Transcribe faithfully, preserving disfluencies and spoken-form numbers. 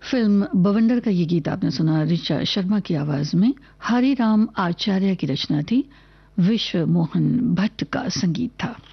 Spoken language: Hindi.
फिल्म बवंडर का ये गीत आपने सुना ऋचा शर्मा की आवाज में। हरिराम आचार्य की रचना थी, विश्व मोहन भट्ट का संगीत था।